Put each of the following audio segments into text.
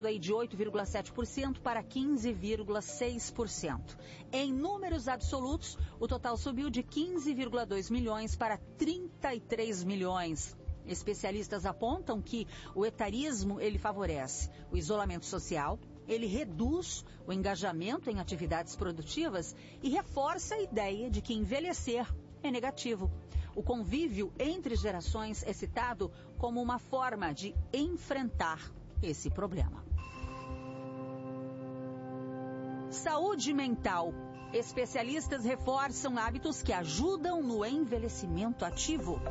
aí de 8,7% para 15,6%. Em números absolutos, o total subiu de 15,2 milhões para 33 milhões. Especialistas apontam que o etarismo ele favorece o isolamento social, ele reduz o engajamento em atividades produtivas e reforça a ideia de que envelhecer é negativo. O convívio entre gerações é citado como uma forma de enfrentar esse problema. Saúde mental. Especialistas reforçam hábitos que ajudam no envelhecimento ativo.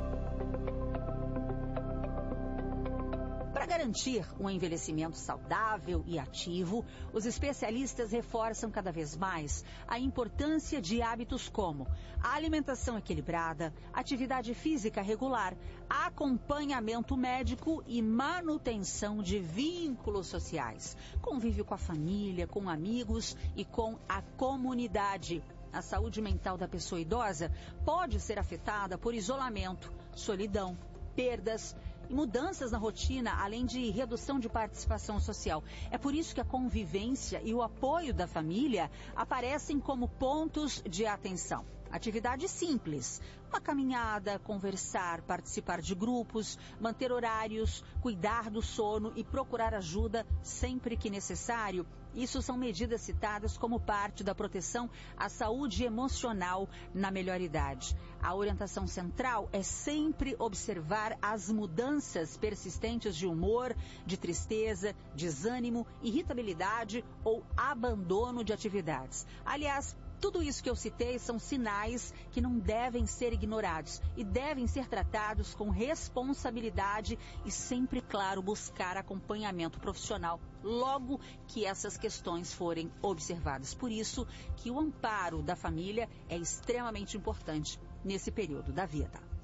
Para garantir um envelhecimento saudável e ativo, os especialistas reforçam cada vez mais a importância de hábitos como a alimentação equilibrada, atividade física regular, acompanhamento médico e manutenção de vínculos sociais, convívio com a família, com amigos e com a comunidade. A saúde mental da pessoa idosa pode ser afetada por isolamento, solidão, perdas e mudanças na rotina, além de redução de participação social. É por isso que a convivência e o apoio da família aparecem como pontos de atenção. Atividades simples, uma caminhada, conversar, participar de grupos, manter horários, cuidar do sono e procurar ajuda sempre que necessário. Isso são medidas citadas como parte da proteção à saúde emocional na melhor idade. A orientação central é sempre observar as mudanças persistentes de humor, de tristeza, desânimo, irritabilidade ou abandono de atividades. Aliás, tudo isso que eu citei são sinais que não devem ser ignorados e devem ser tratados com responsabilidade e sempre, claro, buscar acompanhamento profissional logo que essas questões forem observadas. Por isso que o amparo da família é extremamente importante nesse período da vida.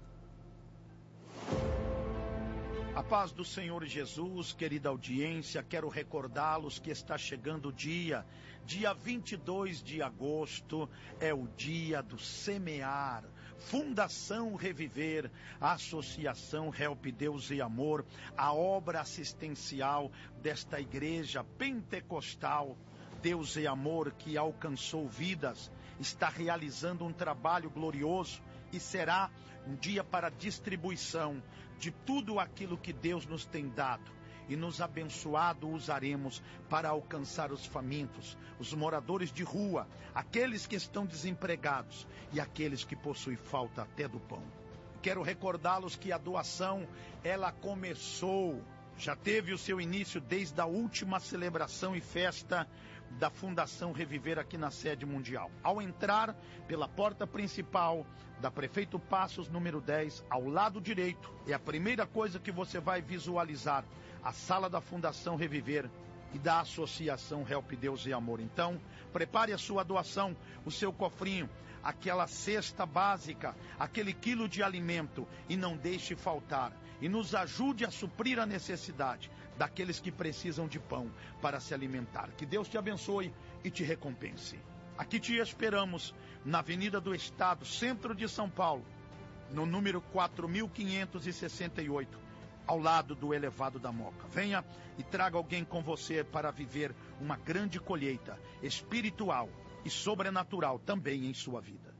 A paz do Senhor Jesus, querida audiência, quero recordá-los que está chegando o dia 22 de agosto, é o dia do semear. Fundação Reviver, a Associação Help Deus e Amor, a obra assistencial desta igreja pentecostal, Deus e Amor, que alcançou vidas, está realizando um trabalho glorioso e será um dia para distribuição de tudo aquilo que Deus nos tem dado. E nos abençoado usaremos para alcançar os famintos, os moradores de rua, aqueles que estão desempregados e aqueles que possuem falta até do pão. Quero recordá-los que a doação, ela começou, já teve o seu início desde a última celebração e festa da Fundação Reviver aqui na sede mundial. Ao entrar pela porta principal da Prefeito Passos, número 10, ao lado direito, é a primeira coisa que você vai visualizar, a sala da Fundação Reviver e da Associação Help Deus e Amor. Então, prepare a sua doação, o seu cofrinho, aquela cesta básica, aquele quilo de alimento, e não deixe faltar. E nos ajude a suprir a necessidade daqueles que precisam de pão para se alimentar. Que Deus te abençoe e te recompense. Aqui te esperamos, na Avenida do Estado, centro de São Paulo, no número 4568, ao lado do elevado da Moca. Venha e traga alguém com você para viver uma grande colheita espiritual e sobrenatural também em sua vida.